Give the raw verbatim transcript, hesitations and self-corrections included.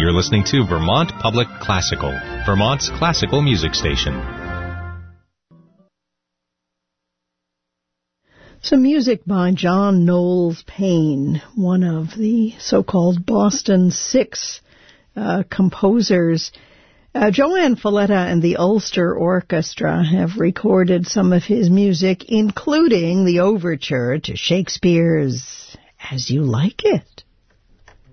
You're listening to Vermont Public Classical, Vermont's classical music station. Some music by John Knowles Payne, one of the so-called Boston Six uh, composers. Uh, Joanne Falletta and the Ulster Orchestra have recorded some of his music, including the overture to Shakespeare's As You Like It.